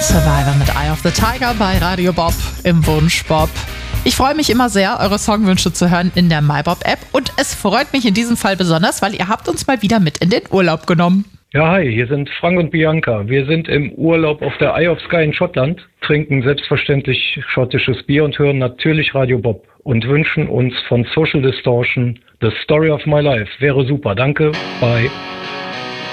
Survivor mit Eye of the Tiger bei Radio Bob im Wunsch Bob. Ich freue mich immer sehr, eure Songwünsche zu hören in der MyBob-App und es freut mich in diesem Fall besonders, weil ihr habt uns mal wieder mit in den Urlaub genommen. Ja, hi, hier sind Frank und Bianca. Wir sind im Urlaub auf der Isle of Skye in Schottland, trinken selbstverständlich schottisches Bier und hören natürlich Radio Bob und wünschen uns von Social Distortion The Story of My Life. Wäre super, danke, bye.